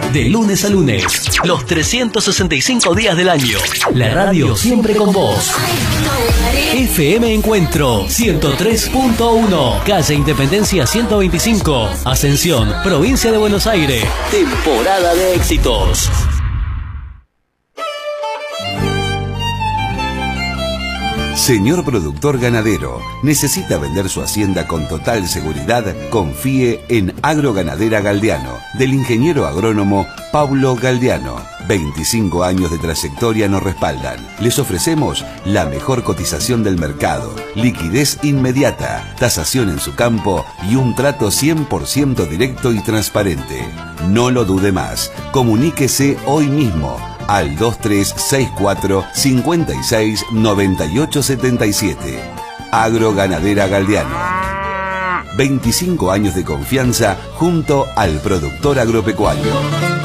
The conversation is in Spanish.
De lunes a lunes, los 365 días del año. La radio siempre con vos. FM Encuentro 103.1, calle Independencia 125, Ascensión, provincia de Buenos Aires. Temporada de éxitos. Señor productor ganadero, ¿necesita vender su hacienda con total seguridad? Confíe en Agroganadera Galdeano, del ingeniero agrónomo Paulo Galdeano. 25 años de trayectoria nos respaldan. Les ofrecemos la mejor cotización del mercado, liquidez inmediata, tasación en su campo y un trato 100% directo y transparente. No lo dude más. Comuníquese hoy mismo al 2364 56 98 77. Agroganadera Galdeano. 25 años de confianza junto al productor agropecuario.